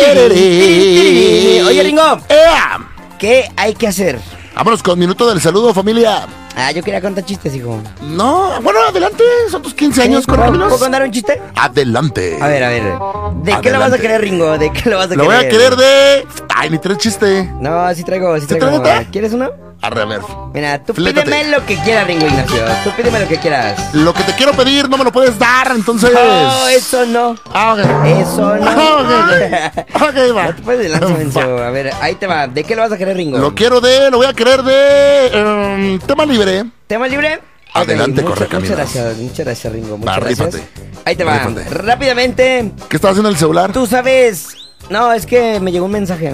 Oye, Ringo, ¿qué hay que hacer? Vámonos con minuto del saludo, familia. Yo quería contar chistes, hijo. No, bueno, adelante. Son tus 15 años, ¿Puedo contar un chiste? Adelante. A ver. ¿De qué lo vas a querer, Ringo? ¿De qué lo vas a querer? Lo voy a querer de... Ay, ni tres chistes. No, sí traigo. ¿Quieres uno? A ver. Mira, tú Flétate. pídeme lo que quieras, Ringo Ignacio. Tú pídeme lo que quieras. Lo que te quiero pedir no me lo puedes dar, entonces... No, eso no. Ok. Eso no. Ok, va. No te puedes de lanza, menso. A ver, ahí te va. ¿De qué lo vas a querer, Ringo? Lo voy a querer de... tema libre. ¿Tema libre? Adelante, okay, Correcaminos. Muchas gracias, Ringo. Muchas Rífate. gracias. Ahí te va. Rífate. Rápidamente. ¿Qué estás haciendo en el celular? Tú sabes. No, es que me llegó un mensaje.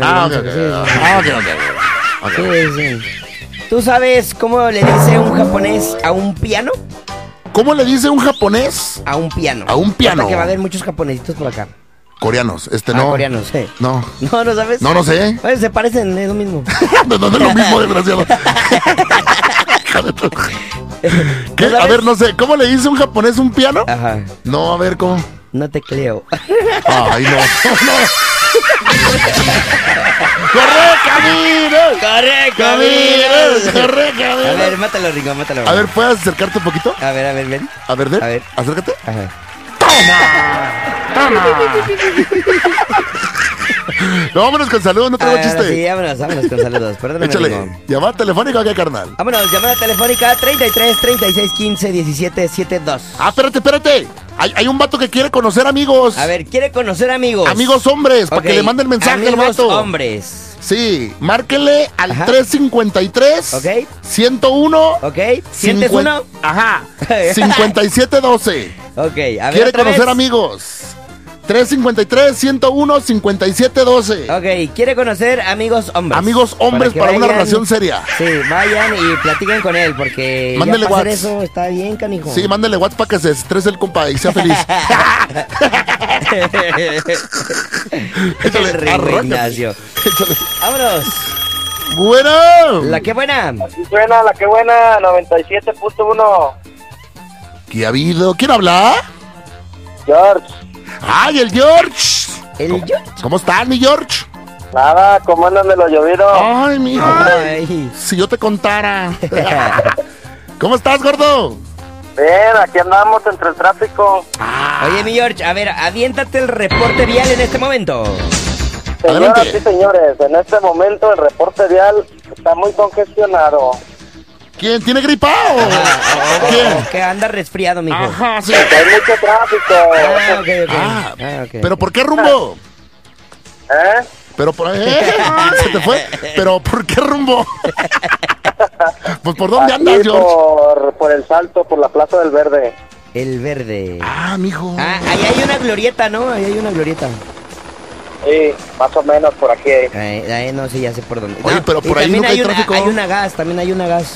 Sí. ¿Tú sabes cómo le dice un japonés a un piano? ¿Cómo le dice un japonés? A un piano. A un piano. Hasta que va a haber muchos japonesitos por acá. Coreanos, no. Coreanos, sí. No. ¿No sabes? No sé. Oye, se parecen, es lo mismo. No es lo mismo, desgraciado. ¿Qué? ¿No sabes? A ver, no sé. ¿Cómo le dice un japonés un piano? Ajá. No, a ver, ¿cómo? No te creo. Ay, no. ¡Corre, caminos! A ver, mátalo, Ringo, mátalo. A ver, ¿puedes acercarte un poquito? A ver, ven. A ver, ven. A ver. Acércate. Ajá. ¡Toma! No, vámonos con saludos, no tengo chiste. Sí, vámonos con saludos. Perdóname, Échale. Ringo. ¿Llamada telefónica qué, carnal? Vámonos, llamada telefónica 33 36 15 17 72. Espérate. Hay un vato que quiere conocer amigos. A ver, quiere conocer amigos. Amigos hombres, para que le manden mensaje al vato. Hombres. Sí, márquenle al Ajá. 353 Ok. 101. Ok. ¿Sientes uno? Ajá. 5712. Ok, a ver. Quiere otra conocer vez. amigos. 353 101 5712. Ok, quiere conocer amigos hombres. Amigos hombres que para una vayan- relación seria. Sí, vayan y platiquen con él porque Mándele ya para hacer WhatsApp. eso está bien, canijo. Sí, mándele WhatsApp para que se estrese el compa y sea feliz. El Ringo arráncate. Ignacio. Vámonos. Bueno. La que buena. Suena la que buena, 97.1. ¿Qué ha habido? ¿Quién habla? George, ¡Ay, el George! El George. ¿Cómo estás, mi George? nada, ¿cómo andan de lo llovido? Ay, mi hijo. Ay. Si yo te contara. ¿Cómo estás, gordo? Bien, aquí andamos entre el tráfico. Oye, mi George, a ver, aviéntate el reporte vial en este momento. Señoras Adelante. y señores, en este momento el reporte vial está muy congestionado. ¿Quién tiene gripa o quién? Que anda resfriado, mijo. Ajá, sí. Hay mucho tráfico. Ok. ¿Pero por qué rumbo? ¿Eh? Se te fue. ¿Pero por qué rumbo? Pues ¿por dónde andas, Aquí George? por el Salto, por la Plaza del Verde. El verde. Mijo. Ahí hay una glorieta, ¿no? Ahí hay una glorieta. Sí, más o menos por aquí. No sé, ya sé por dónde. Oye, No, pero por y ahí también nunca hay tráfico. Hay una gas, también hay una gas.